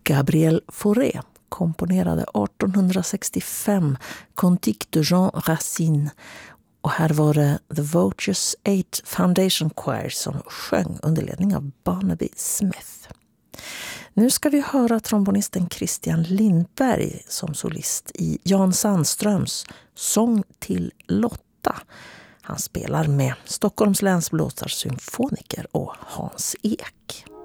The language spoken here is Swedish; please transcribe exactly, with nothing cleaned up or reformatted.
Gabriel Fauré komponerade arton sextiofem Cantique de Jean Racine, och här var det The Vultures Eight Foundation Choir som sjöng under ledning av Barnaby Smith. Nu ska vi höra trombonisten Christian Lindberg som solist i Jan Sandströms Sång till Lotta. Han spelar med Stockholms länsblåsarsymfoniker och Hans Ek.